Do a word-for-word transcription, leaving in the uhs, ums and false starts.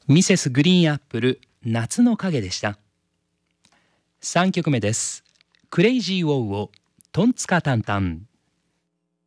ミセスグリーンアップル夏の影でした。さんきょくめです。クレイジーウォウウォトンツカタンタン。